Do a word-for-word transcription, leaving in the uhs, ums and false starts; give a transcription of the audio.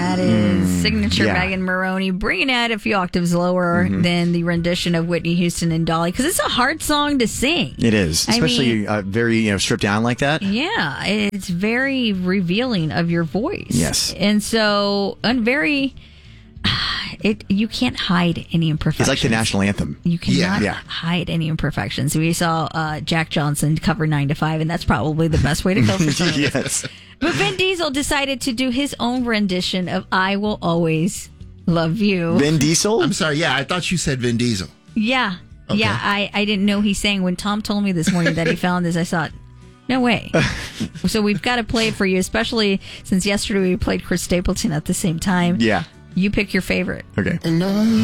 That is Mm, signature yeah. Megan Maroney, bringing it a few octaves lower Mhm. than the rendition of Whitney Houston and Dolly, because it's a hard song to sing. It is, I especially mean- uh, very you know stripped down like that. Yeah, it's very revealing of your voice. Yes. And so, and very, it you can't hide any imperfections. It's like the national anthem. You cannot Yeah. hide any imperfections. We saw uh, Jack Johnson cover nine to five, and that's probably the best way to go for some of this. Yes. But Vin Diesel decided to do his own rendition of I Will Always Love You. Vin Diesel? I'm sorry. Yeah, I thought you said Vin Diesel. Yeah. Okay. Yeah, I, I didn't know he sang. When Tom told me this morning that he found this, I thought, no way. So we've got to play it for you, especially since yesterday we played Chris Stapleton at the same time. Yeah. You pick your favorite. Okay.